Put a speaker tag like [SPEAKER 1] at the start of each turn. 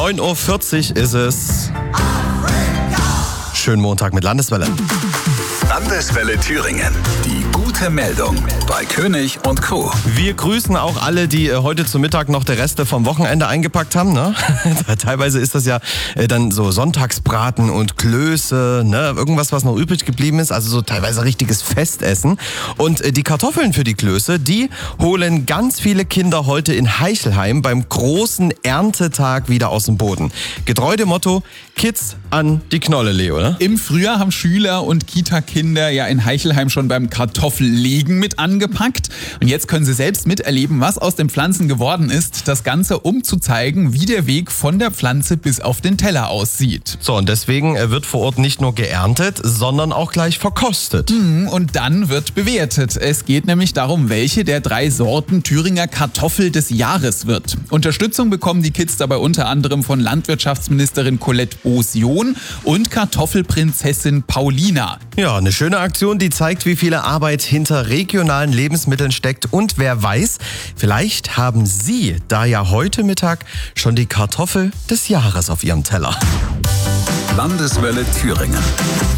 [SPEAKER 1] 9:40 Uhr ist es. Schönen Montag mit Landeswelle.
[SPEAKER 2] Landeswelle Thüringen. Die gute Meldung bei König und Co.
[SPEAKER 1] Wir grüßen auch alle, die heute zum Mittag noch die Reste vom Wochenende eingepackt haben. Ne? Teilweise ist das ja dann so Sonntagsbraten und Klöße, ne? Irgendwas, was noch übrig geblieben ist. Also so teilweise richtiges Festessen. Und die Kartoffeln für die Klöße, die holen ganz viele Kinder heute in Heichelheim beim großen Erntetag wieder aus dem Boden. Getreu dem Motto, Kids an die Knolle, Leo, ne?
[SPEAKER 3] Im Frühjahr haben Schüler und Kita-Kinder ja in Heichelheim schon beim Kartoffellegen mit angepackt. Und jetzt können sie selbst miterleben, was aus den Pflanzen geworden ist. Das Ganze, um zu zeigen, wie der Weg von der Pflanze bis auf den Teller aussieht.
[SPEAKER 1] So, und deswegen wird vor Ort nicht nur geerntet, sondern auch gleich verkostet.
[SPEAKER 3] Und dann wird bewertet. Es geht nämlich darum, welche der 3 Sorten Thüringer Kartoffel des Jahres wird. Unterstützung bekommen die Kids dabei unter anderem von Landwirtschaftsministerin Colette Bosion und Kartoffelprinzessin Paulina.
[SPEAKER 1] Ja, eine schöne Aktion, die zeigt, wie viel Arbeit hinter regionalen Lebensmitteln steckt. Und wer weiß, vielleicht haben Sie da ja heute Mittag schon die Kartoffel des Jahres auf Ihrem Teller.
[SPEAKER 2] Landeswelle Thüringen.